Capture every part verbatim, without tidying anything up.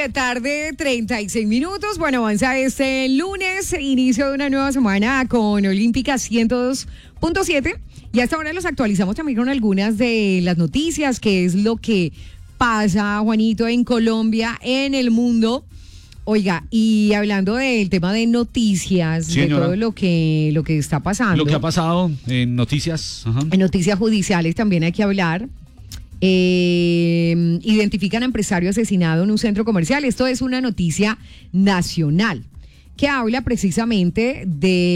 la tarde, treinta y seis minutos. Bueno, avanza este lunes, inicio de una nueva semana con Olímpica ciento dos punto siete. Y hasta ahora los actualizamos también con algunas de las noticias, que es lo que pasa, Juanito, en Colombia, en el mundo. Oiga, y hablando del tema de noticias, sí, de señora, todo lo que, lo que está pasando. Lo que ha pasado en noticias. Ajá. En noticias judiciales también hay que hablar. Eh, identifican a empresario asesinado en un centro comercial. Esto es una noticia nacional que habla precisamente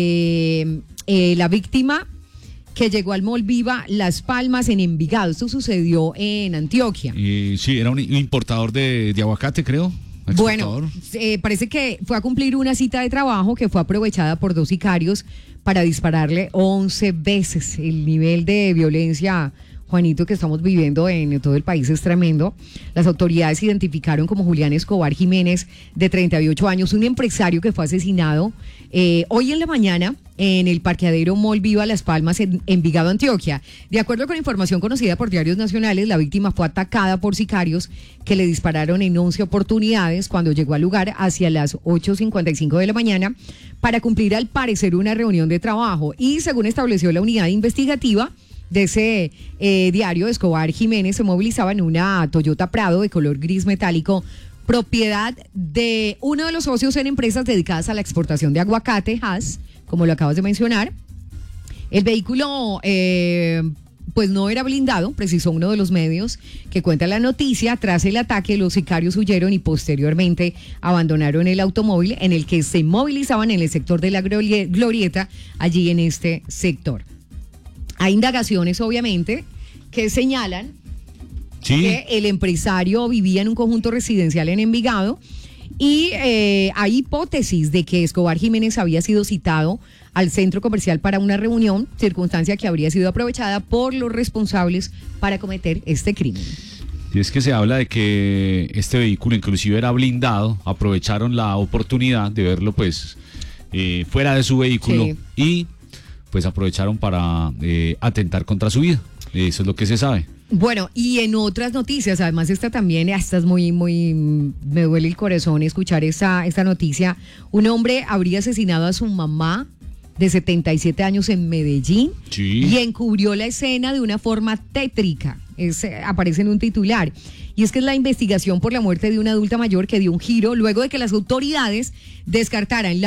de eh, la víctima que llegó al Mall Viva Las Palmas en Envigado. Esto sucedió en Antioquia. Y, sí, era un importador de, de aguacate, creo. Bueno, eh, parece que fue a cumplir una cita de trabajo que fue aprovechada por dos sicarios para dispararle once veces. El nivel de violencia, Juanito, que estamos viviendo en todo el país es tremendo. Las autoridades identificaron como Julián Escobar Jiménez, de treinta y ocho años, un empresario que fue asesinado eh, hoy en la mañana en el parqueadero Mall Viva Las Palmas en Envigado, Antioquia. De acuerdo con información conocida por diarios nacionales, la víctima fue atacada por sicarios que le dispararon en once oportunidades cuando llegó al lugar hacia las ocho cincuenta y cinco de la mañana para cumplir, al parecer, una reunión de trabajo. Y según estableció la unidad investigativa de ese eh, diario, Escobar Jiménez se movilizaba en una Toyota Prado de color gris metálico, propiedad de uno de los socios en empresas dedicadas a la exportación de aguacate, Hass, como lo acabas de mencionar. El vehículo eh, pues no era blindado, precisó uno de los medios que cuenta la noticia. Tras el ataque, los sicarios huyeron y posteriormente abandonaron el automóvil en el que se movilizaban en el sector de la Glorieta, allí en este sector. Hay indagaciones, obviamente, que señalan sí. que el empresario vivía en un conjunto residencial en Envigado y eh, hay hipótesis de que Escobar Jiménez había sido citado al centro comercial para una reunión, circunstancia que habría sido aprovechada por los responsables para cometer este crimen. Y es que se habla de que este vehículo inclusive era blindado, aprovecharon la oportunidad de verlo pues eh, fuera de su vehículo sí. y pues aprovecharon para eh, atentar contra su vida. Eso es lo que se sabe. Bueno, y en otras noticias, además esta también, esta es muy, muy, me duele el corazón escuchar esta, esta noticia. Un hombre habría asesinado a su mamá de setenta y siete años en Medellín sí. y encubrió la escena de una forma tétrica. Es, aparece en un titular. Y es que es la investigación por la muerte de una adulta mayor que dio un giro luego de que las autoridades descartaran la